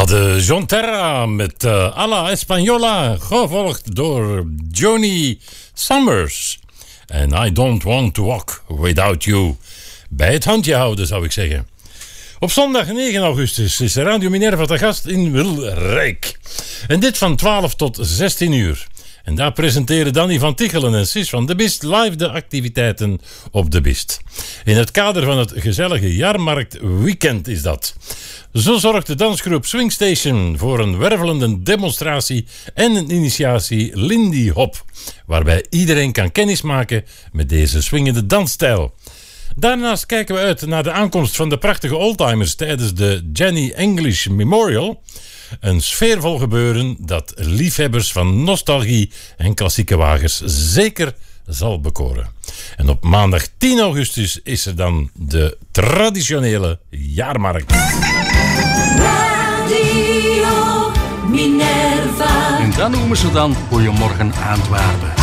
hadden John Terra met Alla Española, gevolgd door Johnny Summers. En I Don't Want To Walk Without You. Bij het handje houden, zou ik zeggen. Op zondag 9 augustus is Radio Minerva te gast in Wilrijk. En dit van 12 tot 16 uur. En daar presenteren Danny van Tichelen en Sis van de Bist live de activiteiten op de Bist. In het kader van het gezellige jaarmarktweekend is dat. Zo zorgt de dansgroep Swing Station voor een wervelende demonstratie en een initiatie Lindy Hop, waarbij iedereen kan kennismaken met deze swingende dansstijl. Daarnaast kijken we uit naar de aankomst van de prachtige oldtimers tijdens de Jenny English Memorial. Een sfeervol gebeuren dat liefhebbers van nostalgie en klassieke wagens zeker zal bekoren. En op maandag 10 augustus is er dan de traditionele jaarmarkt. Radio Minerva. En dan noemen ze dan Goedemorgen Antwerpen.